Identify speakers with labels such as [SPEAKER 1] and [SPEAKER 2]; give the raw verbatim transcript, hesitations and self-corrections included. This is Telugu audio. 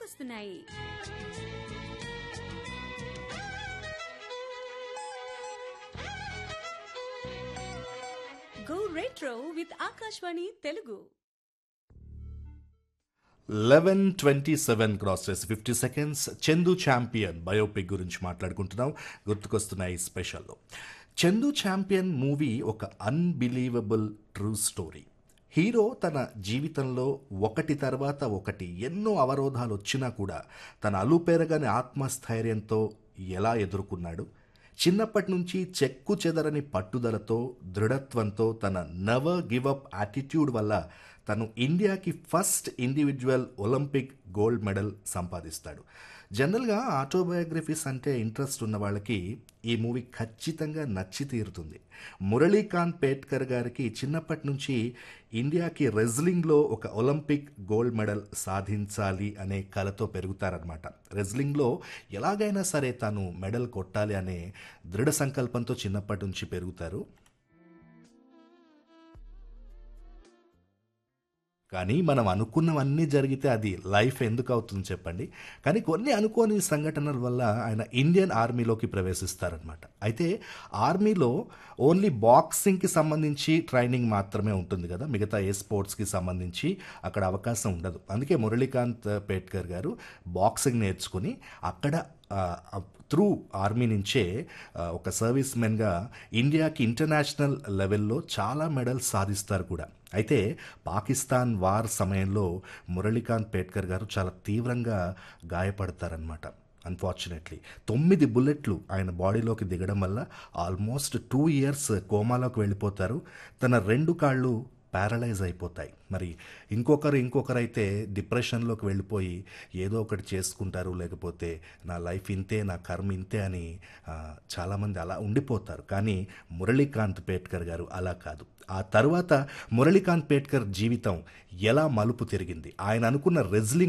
[SPEAKER 1] గుర్తుకొస్తున్నాయి. Go retro with Akashvani Telugu.
[SPEAKER 2] Eleven twenty seven cross చేసి fifty seconds Chandu champion biopic గురించి మాట్లాడుకుంటున్నాం. గుర్తుకొస్తున్నాయి స్పెషల్లో. చందు ఛాంపియన్ మూవీ ఒక అన్బిలీవబుల్ ట్రూ స్టోరీ. హీరో తన జీవితంలో ఒకటి తర్వాత ఒకటి ఎన్నో అవరోధాలు వచ్చినా కూడా తన అలుపెరగని ఆత్మస్థైర్యంతో ఎలా ఎదుర్కొన్నాడు, చిన్నప్పటి నుంచి చెక్కు చెదరని పట్టుదలతో దృఢత్వంతో తన నెవర్ గివ్ అప్ యాటిట్యూడ్ వల్ల తను ఇండియాకి first individual Olympic gold medal సంపాదిస్తాడు. జనరల్గా ఆటోబయోగ్రఫీస్ అంటే ఇంట్రెస్ట్ ఉన్న వాళ్ళకి ఈ మూవీ ఖచ్చితంగా నచ్చి తీరుతుంది. మురళీకాంత్ పేట్కర్ గారికి చిన్నప్పటి నుంచి ఇండియాకి రెజ్లింగ్లో ఒక ఒలింపిక్ గోల్డ్ మెడల్ సాధించాలి అనే కలతో పెరుగుతారనమాట. రెజ్లింగ్లో ఎలాగైనా సరే తాను మెడల్ కొట్టాలి అనే దృఢ సంకల్పంతో చిన్నప్పటి నుంచి పెరుగుతారు. కానీ మనం అనుకున్నవన్నీ జరిగితే అది లైఫ్ ఎందుకు అవుతుంది చెప్పండి. కానీ కొన్ని అనుకోని సంఘటనల వల్ల ఆయన ఇండియన్ ఆర్మీలోకి ప్రవేశిస్తారనమాట. అయితే ఆర్మీలో ఓన్లీ బాక్సింగ్కి సంబంధించి ట్రైనింగ్ మాత్రమే ఉంటుంది కదా, మిగతా ఏ స్పోర్ట్స్కి సంబంధించి అక్కడ అవకాశం ఉండదు. అందుకే మురళీకాంత్ పేట్కర్ గారు బాక్సింగ్ నేర్చుకుని అక్కడ త్రూ ఆర్మీ నుంచే ఒక సర్వీస్ మెన్గా ఇండియాకి ఇంటర్నేషనల్ లెవెల్లో చాలా మెడల్స్ సాధిస్తారు కూడా. అయితే పాకిస్తాన్ వార్ సమయంలో మురళీకాంత్ పేట్కర్ గారు చాలా తీవ్రంగా గాయపడతారనమాట. అన్ఫార్చునేట్లీ తొమ్మిది బుల్లెట్లు ఆయన బాడీలోకి దిగడం వల్ల ఆల్మోస్ట్ టూ ఇయర్స్ కోమాలోకి వెళ్ళిపోతారు. తన రెండు కాళ్ళు ప్యారలైజ్ అయిపోతాయి. మరి ఇంకొకరు ఇంకొకరైతే డిప్రెషన్లోకి వెళ్ళిపోయి ఏదో ఒకటి చేసుకుంటారు, లేకపోతే నా లైఫ్ ఇంతే, నా కర్మ ఇంతే అని చాలామంది అలా ఉండిపోతారు. కానీ మురళీకాంత్ పేట్కర్ గారు అలా కాదు. ఆ తర్వాత మురళీకాంత్ పేట్కర్ జీవితం ఎలా మలుపు తిరిగింది, ఆయన అనుకున్న రెజ్లింగ్